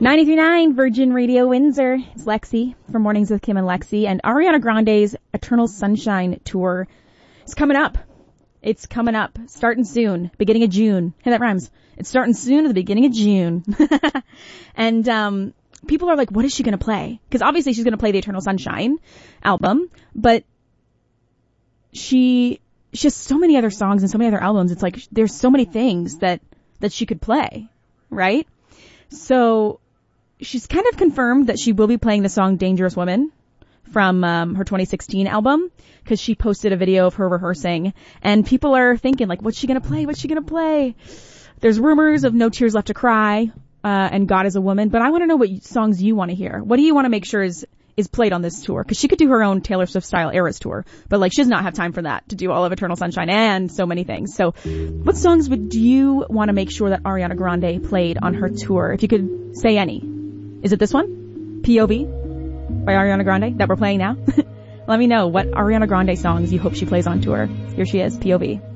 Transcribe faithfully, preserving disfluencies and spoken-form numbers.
ninety-three point nine Virgin Radio Windsor. It's Lexi from Mornings with Kim and Lexi, and Ariana Grande's Eternal Sunshine Tour is coming up. It's coming up, starting soon, beginning of June. Hey, that rhymes. It's starting soon at the beginning of June. And um people are like, what is she going to play? Because obviously she's going to play the Eternal Sunshine album, but she she has so many other songs and so many other albums. It's like there's so many things that that she could play, right? So she's kind of confirmed that she will be playing the song Dangerous Woman from um, her twenty sixteen album, because she posted a video of her rehearsing, and people are thinking, like, what's she going to play? What's she going to play? There's rumors of No Tears Left to Cry uh, and God is a Woman, but I want to know what songs you want to hear. What do you want to make sure is is played on this tour? Because she could do her own Taylor Swift style Eras tour, but like she does not have time for that to do all of Eternal Sunshine and so many things. So what songs would you want to make sure that Ariana Grande played on her tour? If you could say any. Is it this one? P O V by Ariana Grande that we're playing now? Let me know what Ariana Grande songs you hope she plays on tour. Here she is, P O V.